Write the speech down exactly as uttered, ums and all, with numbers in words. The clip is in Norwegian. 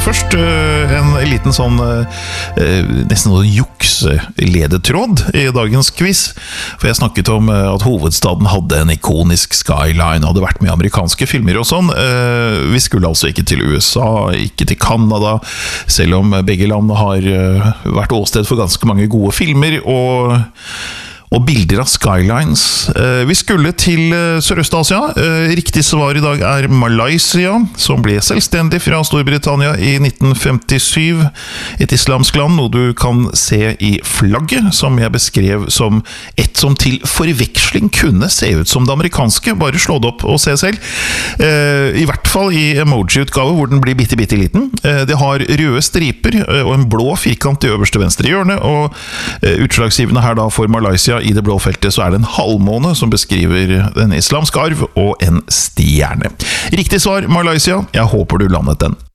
først en liten sånn nesten noe jukseledetråd i dagens quiz. For jeg snakket om at hovedstaden hadde en ikonisk skyline, hadde vært med amerikanske filmer og sånn. Vi skulle altså ikke til U S A, ikke til Canada, selv om begge land har vært åsted for ganske mange gode filmer og og bilder av skylines. Vi skulle til Sørøst-Asia. Riktig svar i dag er Malaysia, som ble selvstendig fra Storbritannia i nitten femtisju. Et islamsk land, noe du kan se i flagget, som jeg beskrev som et som til forveksling kunne se ut som det amerikanske. Bare slå det opp og se selv. I hvert fall i emoji-utgave, hvor den blir bitte, bitte liten. Det har røde striper og en blå firkant i øverste venstre hjørne, og utslagsgivende her da for Malaysia i det blå feltet så er det en halvmåne som beskriver den islamske arv og en stjerne. Riktig svar, Malaysia. Jeg håper du landet den.